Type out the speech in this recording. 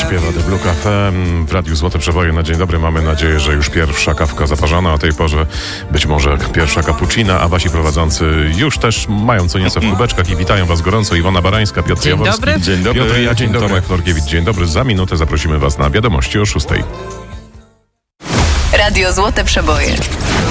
Śpiewa The Blue Cafe w Radiu Złote Przeboje na dzień dobry. Mamy nadzieję, że już pierwsza kawka zaparzona, o tej porze być może pierwsza cappuccina, a wasi prowadzący już też mają co nieco w kubeczkach i witają was gorąco. Iwona Barańska, Piotr Jaworski. Dobry. Dzień dobry. Piotr, ja dzień dobry, Tomek Norkiewicz. Dzień dobry. Za minutę zaprosimy was na wiadomości o 6:00. Radio Złote Przeboje.